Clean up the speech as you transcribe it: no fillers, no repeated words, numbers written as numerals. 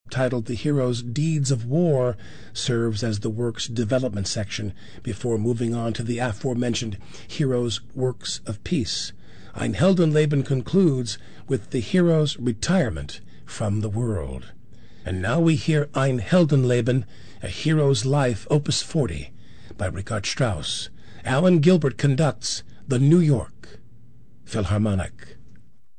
titled The Hero's Deeds of War, serves as the work's development section before moving on to the aforementioned Hero's Works of Peace. Ein Heldenleben concludes with the hero's retirement from the world. And now we hear Ein Heldenleben, A Hero's Life, Opus 40, by Richard Strauss. Alan Gilbert conducts the New York Philharmonic.